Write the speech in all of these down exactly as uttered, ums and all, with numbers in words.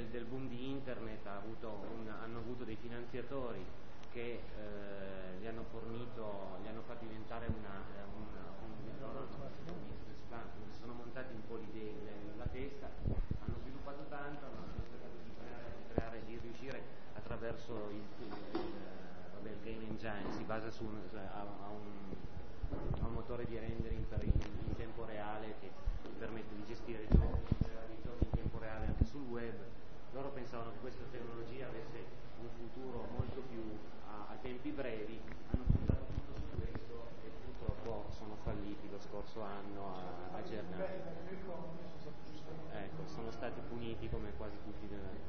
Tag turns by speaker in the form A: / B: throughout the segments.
A: del boom di internet ha avuto un, hanno avuto dei finanziatori che eh, gli hanno fornito, gli hanno fatto diventare una, una, un loro si sono montati un po' l'idea, la testa, hanno sviluppato tanto, hanno cercato di creare, di, creare, di riuscire attraverso il, il, il, vabbè, il game engine, si basa su un, a, a, un, a un motore di rendering per in, in tempo reale che permette di gestire i giochi, creare i giochi in tempo reale anche sul web. Loro pensavano che questa tecnologia avesse un futuro molto più a, a tempi brevi, hanno puntato tutto su questo e purtroppo sono falliti lo scorso anno a, a gennaio. Ecco, sono stati puniti come quasi tutti noi.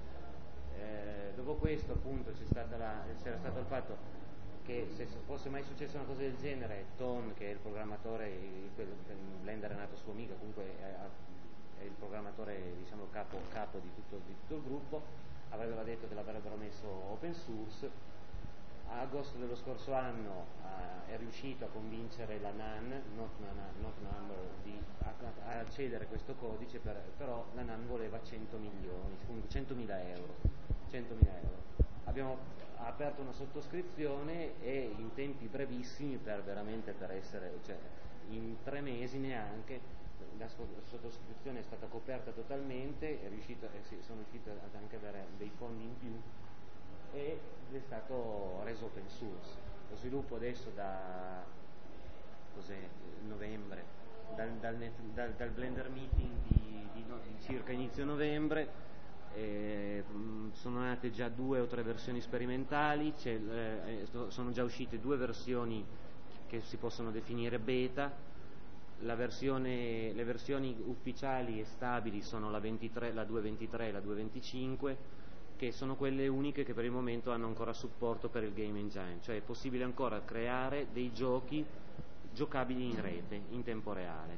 A: Eh, dopo questo appunto c'è stata la, c'era stato il fatto che se fosse mai successa una cosa del genere, Tom, che è il programmatore, quello, Blender è nato suo amico, comunque è, è il programmatore, diciamo, capo, capo di, tutto, di tutto il gruppo, aveva detto che l'avrebbero messo open source. A agosto dello scorso anno uh, è riuscito a convincere la NAN, not, not number, di a, a accedere a questo codice, per, però la NAN voleva cento milioni, comunque centomila euro. centomila euro. Abbiamo aperto una sottoscrizione e in tempi brevissimi, per veramente per essere, cioè in tre mesi neanche, la sottoscrizione è stata coperta totalmente, è riuscito, eh, sì, sono riuscito ad anche avere dei fondi in più ed è stato reso open source. Lo sviluppo adesso da cos'è, novembre, dal, dal, dal, dal Blender Meeting di, di, di circa inizio novembre, eh, sono nate già due o tre versioni sperimentali, c'è, eh, sono già uscite due versioni che si possono definire beta. La versione, le versioni ufficiali e stabili sono la, ventitré, la due punto ventitré e la due punto venticinque, che sono quelle uniche che per il momento hanno ancora supporto per il game engine, cioè è possibile ancora creare dei giochi giocabili in rete, in tempo reale.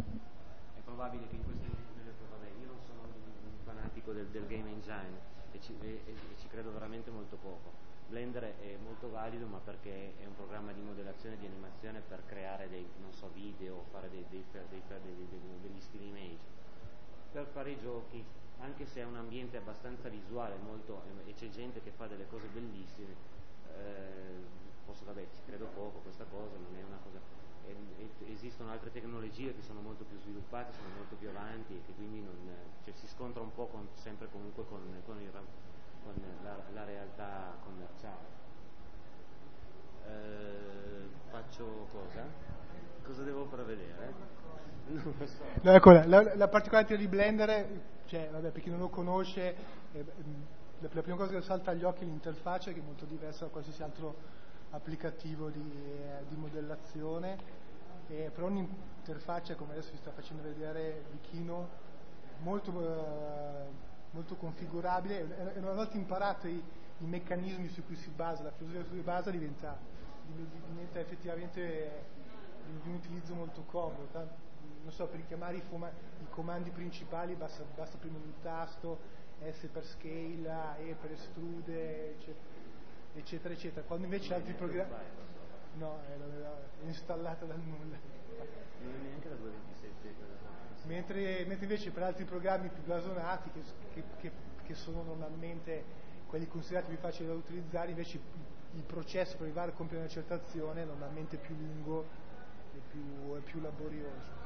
A: È probabile che in questo vabbè, io non sono un fanatico del, del game engine e ci, e, e ci credo veramente molto poco. Blender è molto valido, ma perché è un programma di modellazione e di animazione per creare dei, non so, video, fare dei, dei, dei, dei, dei, degli still image. Per fare i giochi, anche se è un ambiente abbastanza visuale molto, e c'è gente che fa delle cose bellissime, eh, posso, vabbè, ci credo poco, questa cosa non è una cosa, è, è, esistono altre tecnologie che sono molto più sviluppate, sono molto più avanti e che quindi non, cioè, si scontra un po' con, sempre comunque con, con, il, con la, la realtà commerciale. Eh, faccio cosa? Cosa devo prevedere? Non lo so.
B: No, ecco, la, la particolarità di Blender, cioè, vabbè, per chi non lo conosce, eh, la, la prima cosa che salta agli occhi è l'interfaccia, che è molto diversa da qualsiasi altro applicativo di, eh, di modellazione, e però un'interfaccia, come adesso vi sta facendo vedere Vichino, molto, eh, molto configurabile, e una volta imparati i, i meccanismi su cui si basa, la filosofia su cui si basa, diventa, diventa effettivamente di un utilizzo molto comodo. Tanto, non so, per richiamare i, foma, i comandi principali basta, basta premere un tasto, S per scale, E per estrude, eccetera, eccetera, eccetera. Quando invece altri programmi... No, è installata dal nulla.
A: Non è neanche la due ventisette.
B: Mentre, mentre invece per altri programmi più blasonati, che, che, che, che sono normalmente quelli considerati più facili da utilizzare, invece il processo per arrivare a compiere una certa azione è normalmente più lungo e più, è più laborioso.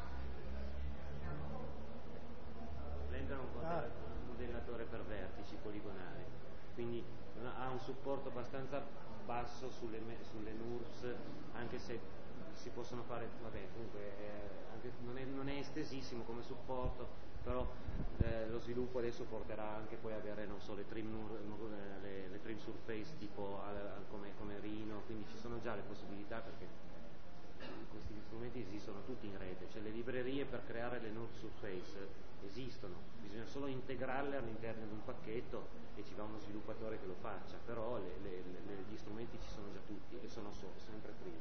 A: Blender è un ah. modellatore per vertici poligonali, quindi ha un supporto abbastanza basso sulle, sulle N U R B S, anche se si possono fare, vabbè, comunque eh, anche, non, è, non è estesissimo come supporto, però eh, lo sviluppo adesso porterà anche poi a avere, non so, le trim, le, le trim surface tipo eh, come, come Rhino, quindi ci sono già le possibilità, perché questi strumenti esistono tutti in rete, cioè le librerie per creare le node surface esistono, bisogna solo integrarle all'interno di un pacchetto e ci va uno sviluppatore che lo faccia, però le, le, le, gli strumenti ci sono già tutti e sono so, sempre free.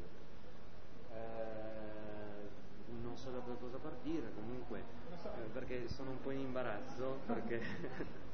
A: Eh, non so da cosa partire comunque, eh, perché sono un po' in imbarazzo, perché